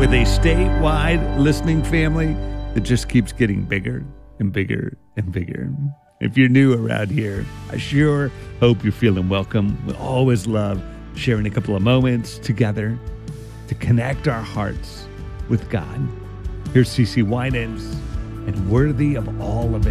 with a statewide listening family that just keeps getting bigger and bigger and bigger. If you're new around here, I sure hope you're feeling welcome. We always love sharing a couple of moments together to connect our hearts with God. Here's CeCe Winans and Worthy of All of It.